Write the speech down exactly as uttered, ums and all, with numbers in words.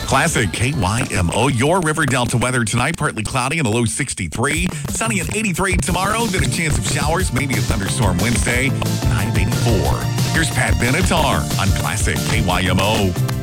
Classic K Y M O, your River Delta weather tonight. Partly cloudy and a low sixty-three. Sunny and eighty-three tomorrow. Then a chance of showers, maybe a thunderstorm Wednesday. High of eighty-four. Here's Pat Benatar on Classic K Y M O.